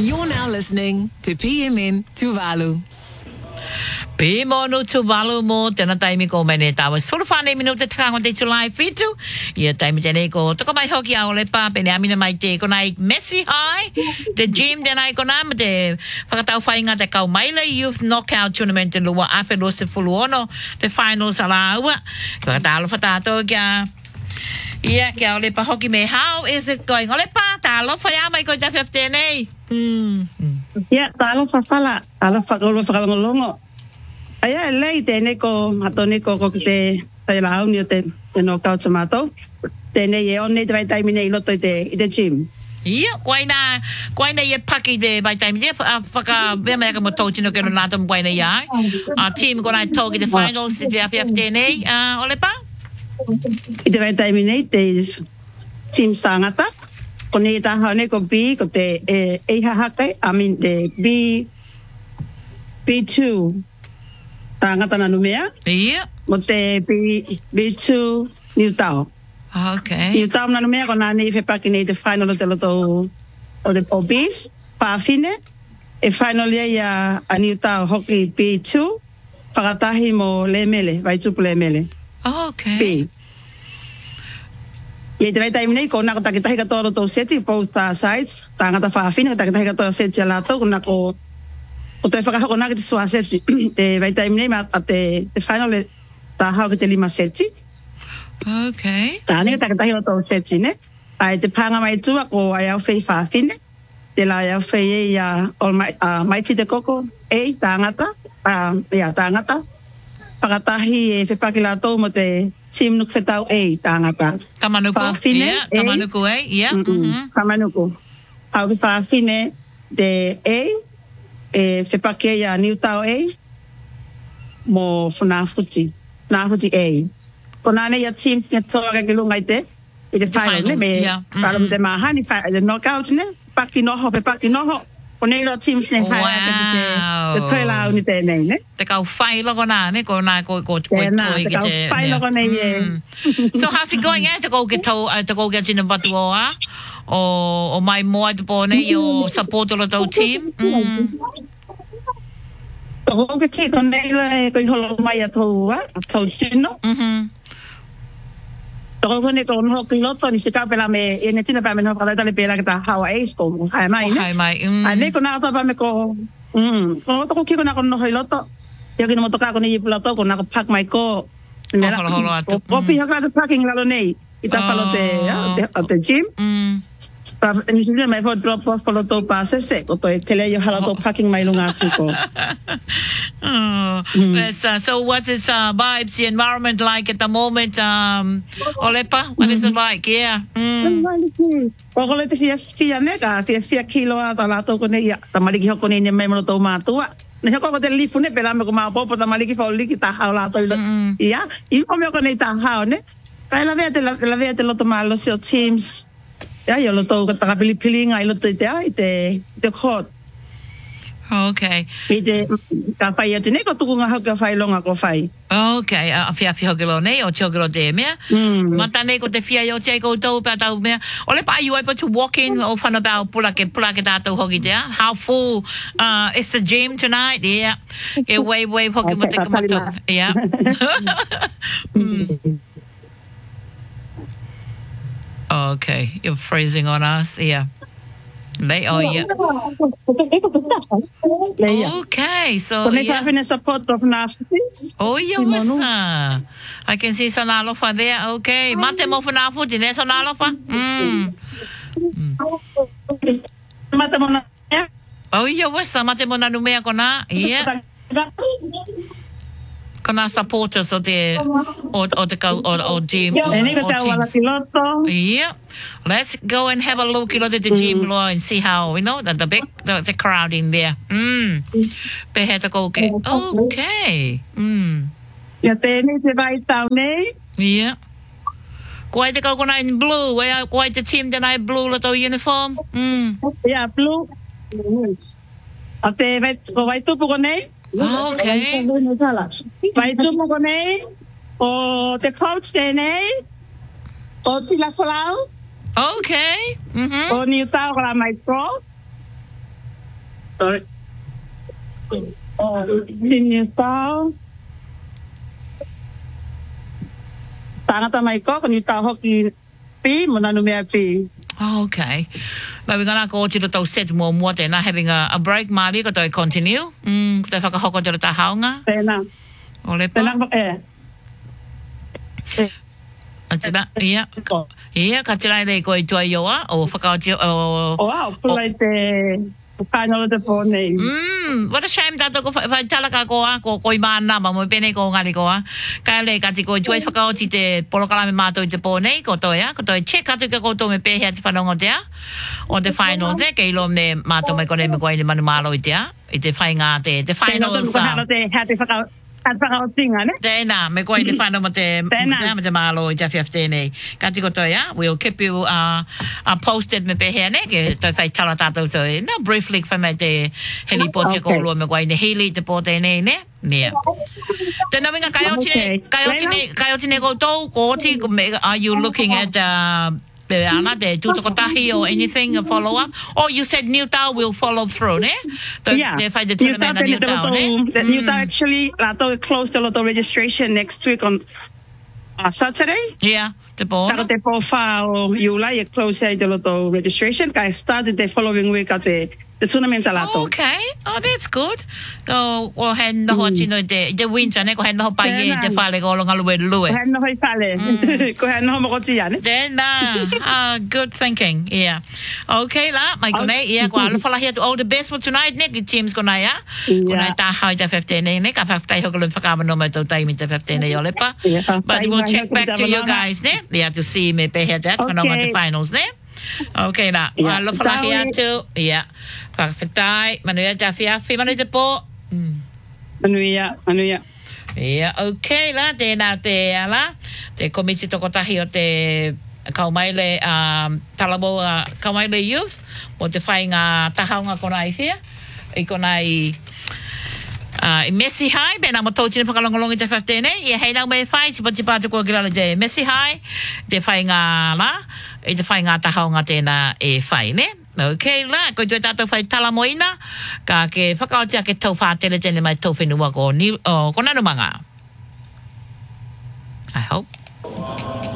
You're now listening to PMN Tuvalu. Pimo no Tuvalu mo tena taimi ko mene tawa solo fane minuto taka te July fitu ia taimi tene ko toko mai hoki a ole pa pene amina mai te ko nai Messi high the gym tena ko na te whakatau whainga te kau maile youth knockout tournament te lua afe lo se fuluono the finals ala ua whakatalo whatato kia ia kia ole pa hoki me how is it going ole pa talo whaia mai ko te tene ia talo whawhala talo whakalongolongo Aya lei tēne ko matone ko te tai lau ni te no kau tomato tēne e one te vai taimi nei loto i te gym. Ia, koina ye paki de vai taimi de paka be me ka mo tau tino ke no lata mo koina ia. Team ko nai toki the finals te APF tēne ole pa. I te vai taimi nei te team stangata ko nei ta hane ko B ko te e hahake I mean the B2 tangata na numea. Ia. Mo te B2 New Tau. Okay. New Tau na numea ko nani fe paki nei te final o te loto o te obis. Pāwhine. E final ia a New Tau hoki B2. Whakatahi mo lemele, vai tupu lemele. Okay. B. Ia te vai taimi nei ko nako takitahi katoa roto seti both sides. Tangata whawhine, takitahi katoa seti a lato ko nako o te whakahako nā ki te sua seti, te vai taimi nei, a te final le tā hao ki te 5 seti. Okay. Tāne ka takatahi o tō seti, ne? Ai te pānga mai tua ko ai au whei whawhine, te la au whei e maiti te koko, e tāngata, tāngata. Whakatahi e whepaki la tō mo te team nuk whetau e tāngata. Tamanuku, yeah, tamanuku e, yeah. Tamanuku. Au ki whawhine te e whepake ia New Tau e mo Whanafuti e. Ko nāne ia team kia toa ke lungai te i te final ne me param te mahani the knockout ne paki noho ko nei lo teams ne hai te toila uni te nei ne te kau whai loko nā ne ko nā ko toi ki te whai loko nei So how's it going te kou ke tau te kou ke tina batu o a o mai moa te pōne i o support o lo tau team Ko ke ki ko nei le ko i holo mai a tau tino Ko ne ko no ki loto ni se ka pela me e ne tina pa me no ka tale pela ka hawa e sto mo hai mai ne hai mai ai ko na pa me ko ko to ki ko na ko no loto yo ki no to ka ko ni loto ko na ko pak mai ko me la ko pi ha ka parking la lo nei ita palo te gym ni se mai for drop off palo to pase se ko to tele yo hala to parking mai lunga tuko So what's its vibes, the environment like at the moment, Olepa? What is it like? Yeah. Ko le te fia ne ka fia kilo a ta lato ko nei ta maliki hoko nei mai mo to matua. Ne hoko ko te lifu ne pela me ko ma popo ta maliki fa liki ta ha lato ia. I ko me ko nei ta ha ne. Kai la vea te loto malo se teams. Ja, yo lo to ka pili ngai lo te te hot. Okay. Ite ka fai ate ne ko tuku nga haka fai longa ko fai. Okay, a fia hogelo nei o chogelo de mea. Mata nei ko te fia yo te ko tau pa tau mea. Ole pa you able to walk in o fana about pulake dato hogi there. How full is the gym tonight? Yeah. Ke way hogi mo te kamato. Yeah. Okay, you're freezing on us. Yeah. Yeah. Okay, so support of Oh, yeah, I can see Sanalofa there. Okay, Mate mo Funafu, Dine Sanalofa. Oh, yeah, Mate mo Nanumea Kona. Yeah. Kana supporters o te gym or yeah. Let's go and have a look at the gym law and see how the crowd in there. Okay. Ja tēne te vai tau nei. Yeah. Koe te kaukona in blue. Koe te team tēnā blue la tau uniform. Yeah, blue. A te vai tupu ko nei. Okay. Vai tupu ko nei. O te coach tēnei. O tila kolau. Okay. O ni tau kola mai pro. sorry. New Tao. Tangata mai ko New Tao hoki pi mo na numea pi. Oh, okay. But we're gonna go to the tau set more tena having a break mali ko toi continue. Te whakahoko te ta haunga. Tēnā. Ole pa. Tēnā Atira, ia. Ia, ka tira rei ko i tua ioa o whakaoti o... Wow, pulai te whakainolo te pōnei. What a shame tato ko whai talaka koa, ko i mana, ma mo pene ko ngari koa. Ka rei kati ko i tua i whakaoti te polokalame mātou i te pōnei, ko toia, ko toi check atu ka koutou me pēhea te whanongo tea. O te finals e, ke ilom ne mātou mai kone me koe ni manu mālo i tea. I te whainga te finals. Tēnā te hate whakaoti. Whakaotinga, ne? Tēnā, me koe ni whanau mo te mālo i te whiawhi tēnei. Kati ko toi, we'll keep you posted me pehea ne, ke toi whai tala tātou toi. No, briefly, whai mai te heli pōtia ko ulua me koe ni heli te pō tēnei, ne? Nea. Tēnā winga, kai oti ne koutou, ko oti, are you looking at the tūtokotahi or anything, a follow-up? Or you said New Tao will follow through, ne? Yeah. They find the tournament at New Tao, ne? The New Tao actually, Lato closed the lotto registration next week on Saturday. Yeah, te pō. Tako te pō wha o Iula, you close the lotto registration. Kai started the following week at the tournament at Lato. Okay, oh, that's good. Ko hen noho tino te winter, ne? Ko hen noho pai e te whale ko longa lue lue. Ko hen noho I whale. Ko hen noho moko tia, ne? Tēnā, good thinking, yeah. Okay la, mai konei, yeah, ko alawhalahi atu all the best for tonight, ne? Ki teams konei, yeah? Konei tāhau te 15, ne? Ka whaftai hokalun whakamano mai tau taimi te 15 o lepa. But we'll check back to you guys, ne? Yeah, to see me pehea that, whanonga te finals, ne? Okay la, alawhalahi atu, yeah. Whakawhetai, manuia te awhiawhi, manuia te pō. Manuia. Yeah, okay la, tēnā te ala, te komiti tokotahi o te Kaumaile, Talabo, Kaumaile Youth, mo te whai ngā tahaunga kona i whia, i kona i Messi High, bēnā mo tautina whakalongolongi te whaftenei, i hei nau me whai, tipa kua kirala te Messi High, te whai ngā la, i te whai ngā tahaunga tēnā e whai, ne? Okay, la, ko tui tātou whai talamoina, ka ke whakaotia ke tau whātele tēne mai tau whenua ko nanumanga. I hope.